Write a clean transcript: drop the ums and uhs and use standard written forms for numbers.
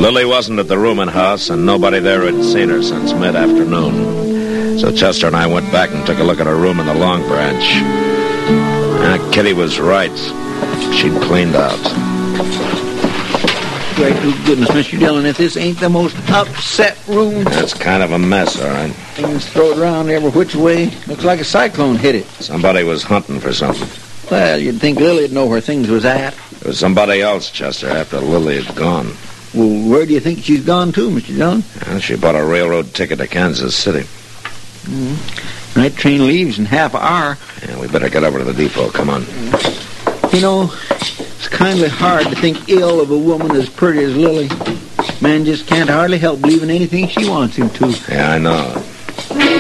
Lily wasn't at the rooming house, and nobody there had seen her since mid-afternoon. So Chester and I went back and took a look at her room in the Long Branch. Kitty was right. She'd cleaned out. Great goodness, Mr. Dillon, if this ain't the most upset room. That's kind of a mess, all right. Things thrown around every which way. Looks like a cyclone hit it. Somebody was hunting for something. Well, you'd think Lily'd know where things was at. It was somebody else, Chester, after Lily had gone. Well, where do you think she's gone to, Mr. Dillon? Well, she bought a railroad ticket to Kansas City. Night train leaves in half an hour. Yeah, we better get over to the depot. Come on. You know, it's kindly hard to think ill of a woman as pretty as Lily. Man just can't hardly help believing anything she wants him to. Yeah, I know.